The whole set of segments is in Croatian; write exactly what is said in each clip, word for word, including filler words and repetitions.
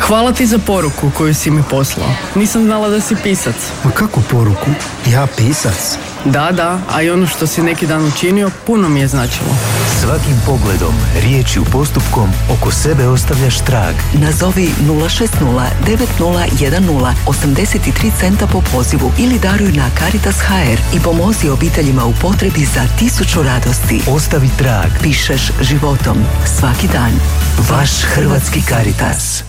Hvala ti za poruku koju si mi poslao. Nisam znala da si pisac. Ma kako poruku? Ja pisac? Da, da, a i ono što si neki dan učinio puno mi je značilo. Svakim pogledom, riječju, postupkom oko sebe ostavljaš trag. Nazovi nula šest nula devet nula jedan nula osamdeset tri centa po pozivu ili daruj na Caritas ha er i pomozi obiteljima u potrebi za tisuću radosti. Ostavi trag. Pišeš životom svaki dan. Vaš Hrvatski Caritas.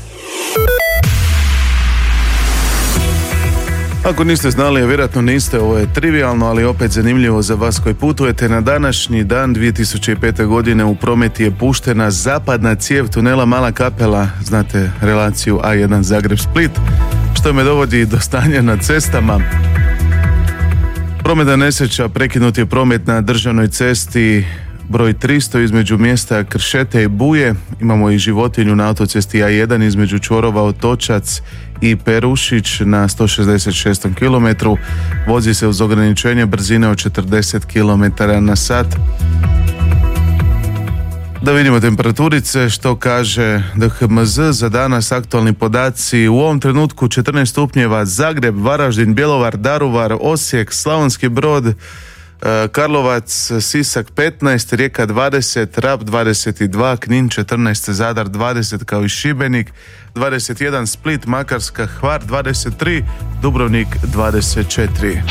Ako niste znali, a vjerojatno niste, ovo je trivijalno, ali opet zanimljivo za vas koji putujete. Na današnji dan dvije tisuće pete. godine u promet je puštena zapadna cijev tunela Mala Kapela, znate relaciju a jedan Zagreb-Split, što me dovodi do stanja na cestama. Prometna nesreća, prekinut je promet na državnoj cesti broj tristo između mjesta Kršete i Buje. Imamo i životinju na autocesti a jedan između čvorova Otočac i Perušić na sto šezdeset šestom kilometru. Vozi se uz ograničenje brzine od četrdeset kilometara na sat. Da vidimo temperaturice, što kaže D H M Z za danas. Aktualni podaci: u ovom trenutku četrnaest stupnjeva Zagreb, Varaždin, Bjelovar, Daruvar, Osijek, Slavonski Brod, Karlovac, Sisak petnaest, Rijeka dvadeset, Rab dvadeset dva, Knin četrnaest, Zadar dvadeset kao i Šibenik, dvadeset jedan Split, Makarska, Hvar dvadeset tri, Dubrovnik dvadeset četiri.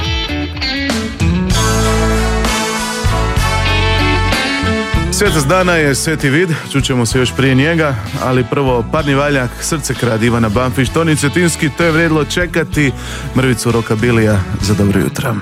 Svetac dana je Sveti Vid, čućemo se još prije njega, ali prvo Parni valjak, Srce krad Ivana Banfić, Toni Cetinski, to je vrijedilo čekati, mrvicu rokabilija za dobro jutro.